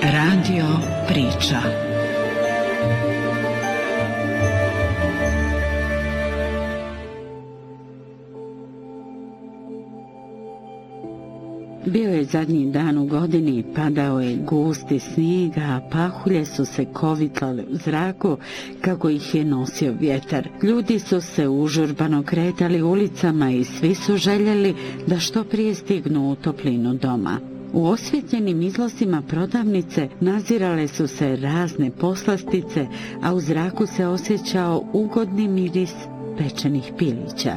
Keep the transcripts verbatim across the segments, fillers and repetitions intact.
Radio Priča. Bio je zadnji dan u godini, padao je gusti snijeg, a pahulje su se kovitlale u zraku kako ih je nosio vjetar. Ljudi su se užurbano kretali ulicama i svi su željeli da što prije stignu u toplinu doma. U osvjetljenim izlozima prodavnice nazirale su se razne poslastice, a u zraku se osjećao ugodni miris pečenih pilića.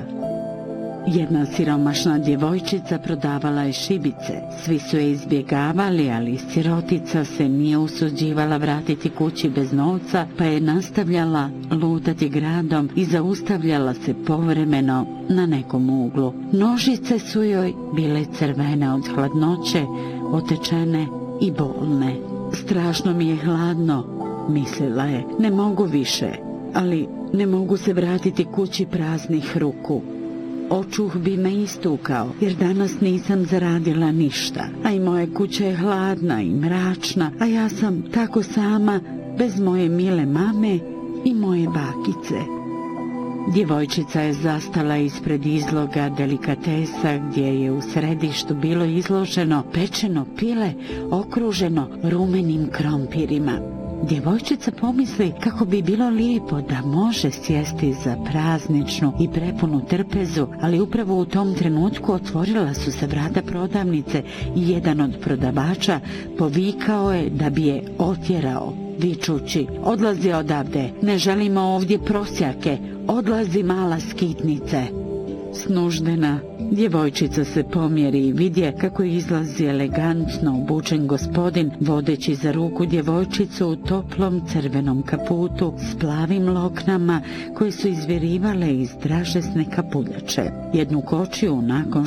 Jedna siromašna djevojčica prodavala je šibice. Svi su je izbjegavali, ali sirotica se nije usuđivala vratiti kući bez novca, pa je nastavljala lutati gradom i zaustavljala se povremeno na nekom uglu. Nožice su joj bile crvene od hladnoće, otečene i bolne. Strašno mi je hladno, mislila je. Ne mogu više, ali ne mogu se vratiti kući praznih ruku. Očuh bi me istukao, jer danas nisam zaradila ništa, a i moja kuća je hladna i mračna, a ja sam tako sama, bez moje mile mame i moje bakice. Djevojčica je zastala ispred izloga delikatesa, gdje je u središtu bilo izloženo pečeno pile okruženo rumenim krompirima. Djevojčica pomisli kako bi bilo lijepo da može sjesti za prazničnu i prepunu trpezu, ali upravo u tom trenutku otvorila su se vrata prodavnice i jedan od prodavača povikao je da bi je otjerao, vičući: "Odlazi odavde, ne želimo ovdje prosjake, odlazi mala skitnice." Snuždena djevojčica se pomjeri i vidje kako izlazi elegantno obučen gospodin, vodeći za ruku djevojčicu u toplom crvenom kaputu s plavim loknama koje su izvirivale iz dražesne kapuljače. Jednu kočiju nakon